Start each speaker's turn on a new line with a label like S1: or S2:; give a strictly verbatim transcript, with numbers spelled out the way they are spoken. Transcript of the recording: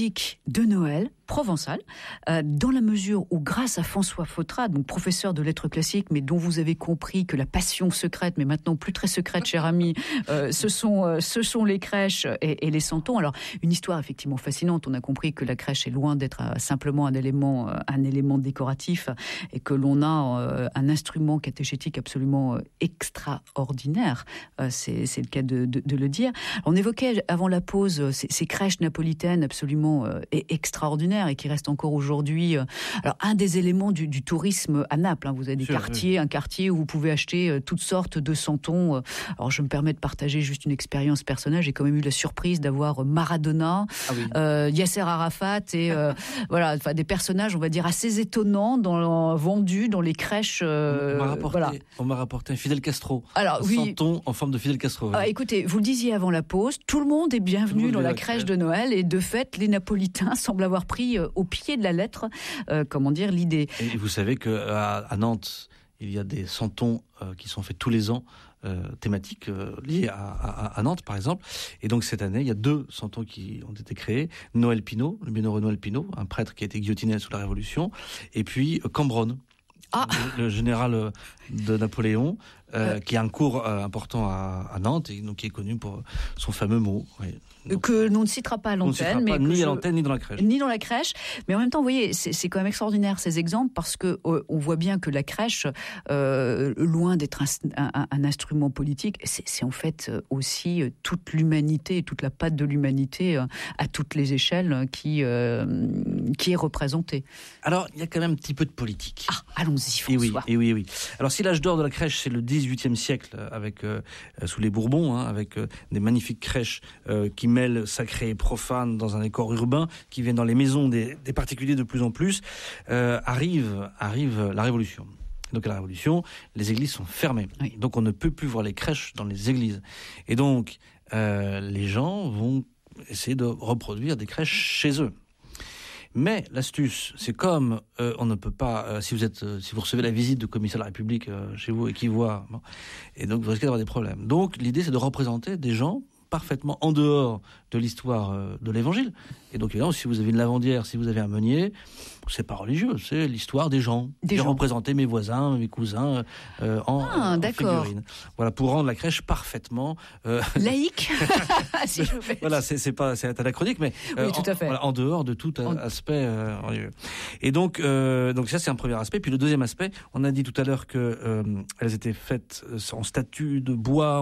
S1: musique de Noël provençale, euh, dans la mesure où, grâce à François Fautra, donc professeur de lettres classiques, mais dont vous avez compris que la passion secrète, mais maintenant plus très secrète, cher ami, euh, ce sont euh, ce sont les crèches et, et les santons. Alors, une histoire effectivement fascinante. On a compris que la crèche est loin d'être euh, simplement un élément euh, un élément décoratif, et que l'on a euh, un instrument catéchétique absolument euh, extraordinaire. Euh, c'est, c'est le cas de, de, de le dire. On évoquait avant la pause euh, ces, ces crèches napolitaines absolument euh, extraordinaires, et qui restent encore aujourd'hui. Euh, alors, un des éléments du, du tourisme à Naples, hein, vous avez des Sûr, quartiers, oui. un quartier où vous pouvez acheter euh, toutes sortes de santons. Euh, alors, je me permets de partager juste une expérience personnelle. J'ai quand même eu la surprise d'avoir Maradona, ah oui. euh, Yasser Arafat et euh, voilà, enfin des personnages, on va dire, assez étonnants dans, vendus dans les crèches. Euh,
S2: on, m'a rapporté,
S1: voilà.
S2: on m'a rapporté un Fidel Castro.
S1: Alors,
S2: un
S1: oui.
S2: santon en forme de Fidel Castro. Oui.
S1: Ah, écoutez, vous le disiez avant la pause, tout le monde est bienvenu dans la crèche, crèche de Noël, et de fait, les Napolitains semblent avoir pris euh, au pied de la lettre, euh, comment dire, l'idée.
S2: Et vous savez qu'à à Nantes, il y a des santons euh, qui sont faits tous les ans, euh, thématiques euh, liées à, à, à Nantes, par exemple. Et donc, cette année, il y a deux santons qui ont été créés. Noël Pinault, le bienheureux Noël Pinault, un prêtre qui a été guillotiné sous la Révolution. Et puis, euh, Cambronne. Ah. Le, le général de Napoléon, euh, euh. qui a un cours euh, important à, à Nantes, et donc qui est connu pour son fameux mot. Oui. Donc,
S1: que l'on ne citera pas à l'antenne, mais
S2: ni
S1: je...
S2: à l'antenne ni dans la crèche.
S1: Ni dans la crèche, mais en même temps, vous voyez, c'est, c'est quand même extraordinaire ces exemples, parce que euh, on voit bien que la crèche, euh, loin d'être un, un, un instrument politique, c'est, c'est en fait aussi toute l'humanité, toute la patte de l'humanité euh, à toutes les échelles qui euh, qui est représentée.
S2: Alors, il y a quand même un petit peu de politique.
S1: Ah, allons-y, François.
S2: Et oui, et oui, et oui. Alors, si l'âge d'or de la crèche, c'est le dix-huitième siècle, avec euh, sous les Bourbons, hein, avec euh, des magnifiques crèches euh, qui mêlent sacré et profane dans un décor urbain, qui viennent dans les maisons des, des particuliers de plus en plus, euh, arrive, arrive la Révolution. Donc à la Révolution, les églises sont fermées. Oui. Donc on ne peut plus voir les crèches dans les églises. Et donc, euh, les gens vont essayer de reproduire des crèches chez eux. Mais l'astuce, c'est comme euh, on ne peut pas, euh, si vous êtes, euh, si vous recevez la visite de commissaire de la République euh, chez vous et qui voit, bon, et donc vous risquez d'avoir des problèmes. Donc l'idée, c'est de représenter des gens parfaitement en dehors de l'histoire euh, de l'Évangile. Et donc évidemment, si vous avez une lavandière, si vous avez un meunier, c'est pas religieux, c'est l'histoire des gens.
S1: Des
S2: J'ai
S1: gens.
S2: représenté mes voisins, mes cousins euh, en,
S1: ah,
S2: en
S1: d'accord.
S2: figurine. Voilà, pour rendre la crèche parfaitement euh...
S1: laïque. Si je veux.
S2: Voilà, c'est, c'est pas, c'est anachronique, mais euh,
S1: oui, tout à fait.
S2: En, voilà, en dehors de tout en... aspect euh, religieux. Et donc, euh, donc ça c'est un premier aspect. Puis le deuxième aspect, on a dit tout à l'heure que euh, elles étaient faites en statue de bois.